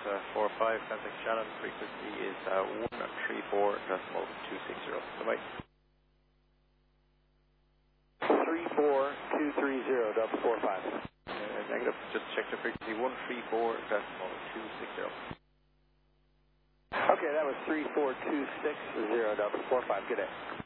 contact Shannon, frequency is 134.260. Bye-bye. 34230.45. Negative, just check the frequency, 134.260. Okay, that was 34260.45. Good day.